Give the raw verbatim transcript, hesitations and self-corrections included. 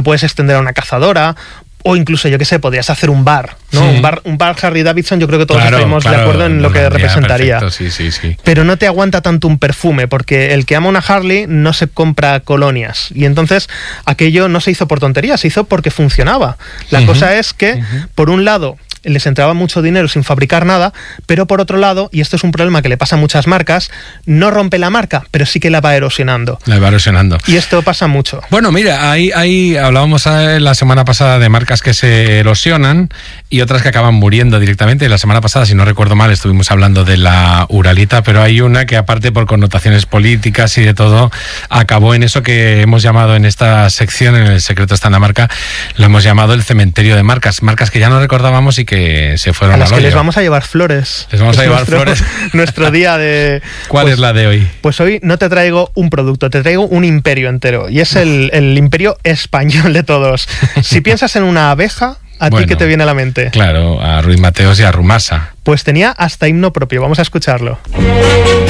puedes extender a una cazadora. O incluso, yo qué sé, podrías hacer un bar, ¿no? Sí. Un bar, un bar Harley Davidson, yo creo que todos claro, estamos claro, de acuerdo en lo que representaría. Perfecto, sí, sí, sí. Pero no te aguanta tanto un perfume, porque el que ama una Harley no se compra colonias. Y entonces aquello no se hizo por tontería, se hizo porque funcionaba. La uh-huh. cosa es que, uh-huh. por un lado, les entraba mucho dinero sin fabricar nada, pero por otro lado, y esto es un problema que le pasa a muchas marcas, no rompe la marca, pero sí que la va erosionando. La va erosionando. Y esto pasa mucho. Bueno, mira, ahí, ahí hablábamos la semana pasada de marcas que se erosionan y otras que acaban muriendo directamente. La semana pasada, si no recuerdo mal, estuvimos hablando de la Uralita, pero hay una que, aparte por connotaciones políticas y de todo, acabó en eso que hemos llamado en esta sección, en El secreto está en la marca, lo hemos llamado el cementerio de marcas. Marcas que ya no recordábamos y que se fueron a las al que hoyo. Les vamos a llevar flores. Les vamos es a llevar nuestro, flores. Nuestro día de... ¿Cuál pues, es la de hoy? Pues hoy no te traigo un producto, te traigo un imperio entero. Y es el, el imperio español de todos. Si piensas en una abeja, ¿a bueno, ti qué te viene a la mente? Claro, a Ruiz Mateos y a Rumasa. Pues tenía hasta himno propio, vamos a escucharlo.